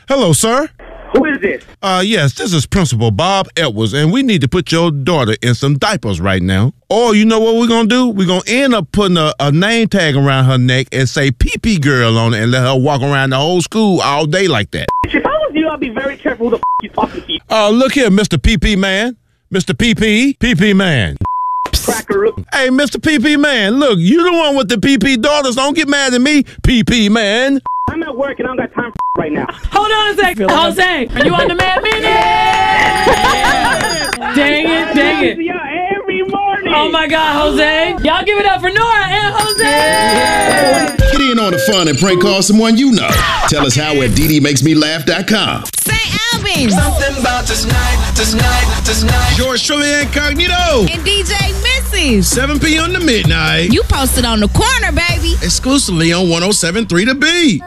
Hello, sir. Who is this? Yes, this is Principal Bob Edwards, and we need to put your daughter in some diapers right now. Or you know what we're going to do? We're going to end up putting a name tag around her neck and say Pee-Pee Girl on it and let her walk around the whole school all day like that. If I was you, I'd be very careful who the you talking to. Look here, Mr. Pee-Pee Man. Mr. Pee-Pee. Pee-Pee Man. Cracker. Hey, Mr. Pee-Pee Man, look, you the one with the Pee-Pee daughters. Don't get mad at me, Pee-Pee Man. I'm at work and I don't got time for right now. Hold on a second. Jose, are you on the Mad Minute? Dang it. Yeah, every morning. Oh my God, Jose. Y'all give it up for Nora and Jose. Get in on the fun and prank call someone you know. Tell us how at DDMakesMeLaugh.com. St. Albans. Something about this night. George Trilly Incognito. And DJ Mrs. 7 p.m. to midnight. You posted on the corner, baby. Exclusively on 107.3 The Beat.